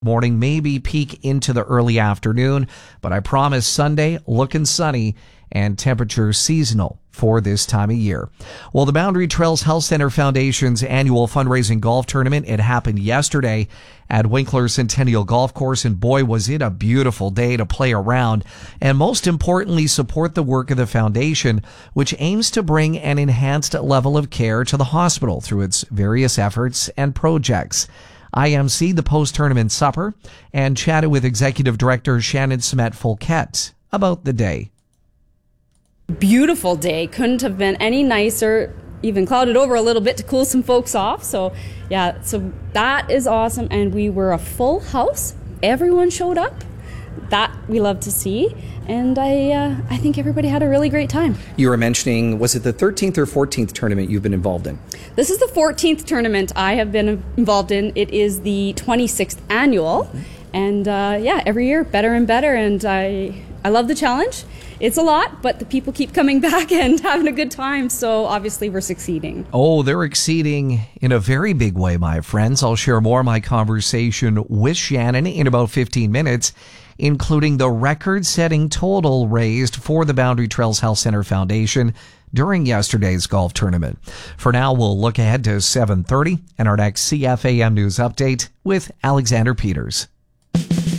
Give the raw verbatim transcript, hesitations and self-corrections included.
Morning, maybe peak into the early afternoon, but I promise Sunday looking sunny and temperature seasonal for this time of year. Well, the Boundary Trails Health Center Foundation's annual fundraising golf tournament, it happened yesterday at Winkler Centennial Golf Course, and boy, was it a beautiful day to play around and most importantly, support the work of the foundation, which aims to bring an enhanced level of care to the hospital through its various efforts and projects. I M C the post-tournament supper and chatted with Executive Director Shannon Smet-Folquette about the day. Beautiful day. Couldn't have been any nicer. Even clouded over a little bit to cool some folks off. So yeah, so that is awesome. And we were a full house. Everyone showed up. That we love to see. And I uh, I think everybody had a really great time. You were mentioning, was it the thirteenth or fourteenth tournament you've been involved in? This is the fourteenth tournament I have been involved in. It is the twenty-sixth annual. Mm-hmm. And uh, yeah, every year better and better. And I I love the challenge. It's a lot, but the people keep coming back and having a good time. So obviously we're succeeding. Oh, they're exceeding in a very big way, my friends. I'll share more of my conversation with Shannon in about fifteen minutes, including the record-setting total raised for the Boundary Trails Health Center Foundation during yesterday's golf tournament. For now, we'll look ahead to seven thirty and our next C F A M News Update with Alexander Peters.